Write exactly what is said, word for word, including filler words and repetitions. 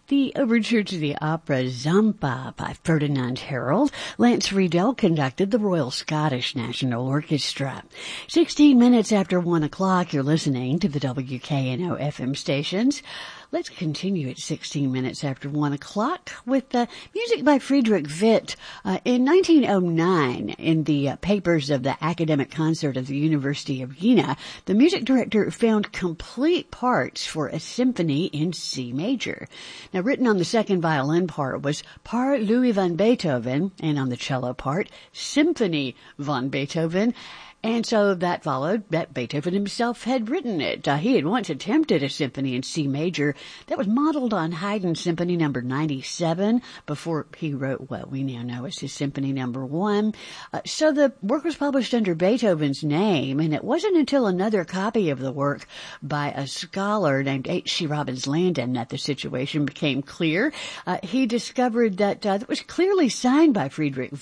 The overture to the opera Zampa by Ferdinand Harold. Lance Riedel conducted the Royal Scottish National Orchestra. Sixteen minutes after one o'clock, you're listening to the W K N O F M stations. Let's continue at sixteen minutes after one o'clock with uh, music by Friedrich Witt. Uh, in nineteen oh nine, in the uh, papers of the Academic Concert of the University of Jena, the music director found complete parts for a symphony in C major. Now, written on the second violin part was Par Louis van Beethoven, and on the cello part, Symphony von Beethoven. And so that followed that Beethoven himself had written it. Uh, he had once attempted a symphony in C major that was modeled on Haydn's Symphony Number ninety-seven before he wrote what we now know as his Symphony Number one. Uh, so the work was published under Beethoven's name, and it wasn't until another copy of the work by a scholar named H C Robbins Landon that the situation became clear. Uh, he discovered that uh, it was clearly signed by Friedrich